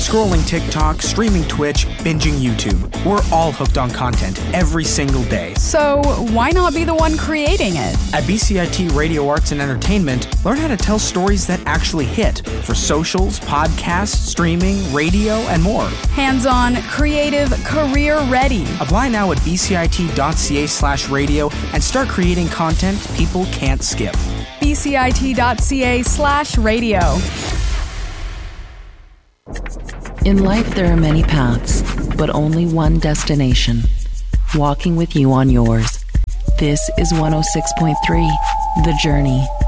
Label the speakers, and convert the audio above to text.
Speaker 1: Scrolling TikTok, streaming Twitch, binging YouTube. We're all hooked on content every single day.
Speaker 2: So why not be the one creating it?
Speaker 1: At BCIT Radio Arts and Entertainment, learn how to tell stories that actually hit for socials, podcasts, streaming, radio, and more.
Speaker 2: Hands-on, creative, career-ready.
Speaker 1: Apply now at bcit.ca/radio and start creating content people can't skip.
Speaker 2: bcit.ca/radio.
Speaker 3: In life, there are many paths, but only one destination. Walking with you on yours. This is 106.3, The Journey.